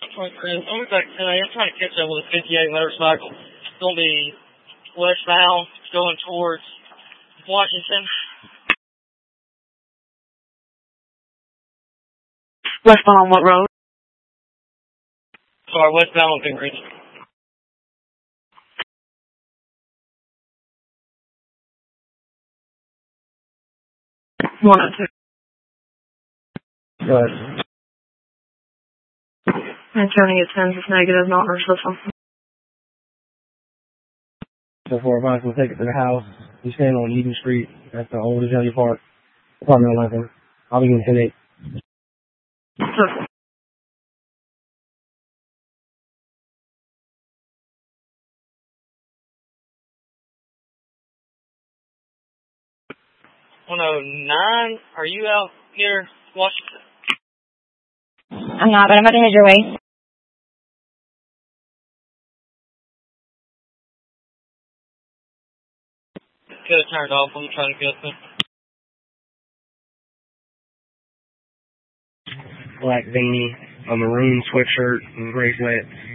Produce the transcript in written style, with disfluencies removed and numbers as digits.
I'm back tonight. I'm trying to catch up with a 58 motorcycle. It's going to be westbound, going towards Washington. Westbound on what road? Sorry, westbound on Big Ridge. One or two. Go ahead. And turning at 10 is negative, not reverse this one. So 405, we'll take it to the house. We stand on Eden Street. That's the old Azalea Park. Apartment 11. I'll be in 10-8. Circle. $109. Are you out here, Washington? I'm not, but I'm about to head your way. Get it turned off. I'm trying to get them. Black beanie, a maroon sweatshirt, and gray sweats.